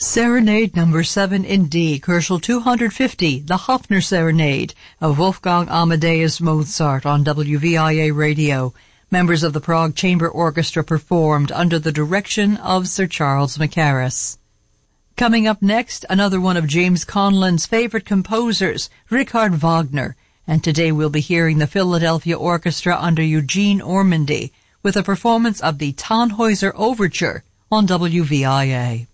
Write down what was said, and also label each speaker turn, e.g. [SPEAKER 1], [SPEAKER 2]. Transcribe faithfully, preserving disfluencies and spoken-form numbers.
[SPEAKER 1] Serenade number seven in D, Koelschel two hundred fifty, the Hofner Serenade of Wolfgang Amadeus Mozart on W V I A Radio. Members of the Prague Chamber Orchestra performed under the direction of Sir Charles Mackerras. Coming up next, another one of James Conlon's favorite composers, Richard Wagner. And today we'll be hearing the Philadelphia Orchestra under Eugene Ormandy with a performance of the Tannhäuser Overture on W V I A.